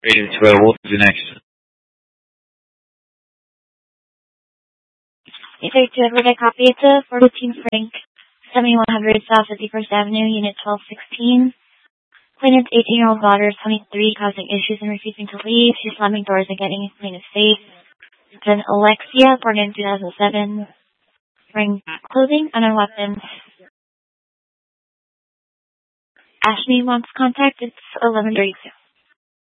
Radio 12, what is the next? Either to Rebecca Pizza, 14 Frank, 7100 South 51st Avenue, Unit 1216. Plaintiff's 18-year-old daughter is 23, causing issues and refusing to leave. She's slamming doors and getting in plaintiff's face. Then Alexia, born in 2007, wearing clothing and a weapon. Ashley wants contact. It's 11:32.